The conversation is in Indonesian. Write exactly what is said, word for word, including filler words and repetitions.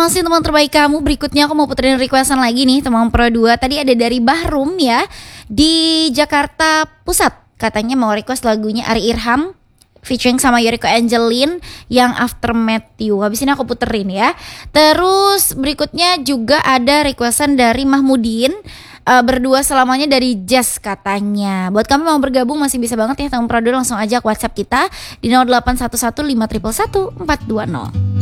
masih teman terbaik kamu. Berikutnya aku mau puterin requestan lagi nih teman Pro dua. Tadi ada dari Bahrum ya, di Jakarta Pusat. Katanya mau request lagunya Ari Irham featuring sama Yoriko Angelin yang Aftermath You. Habis ini aku puterin ya. Terus berikutnya juga ada requestan dari Mahmudin, uh, berdua selamanya dari Jazz katanya. Buat kamu mau bergabung masih bisa banget ya teman Pro dua, langsung aja ke WhatsApp kita di nol delapan satu satu lima satu satu empat dua nol.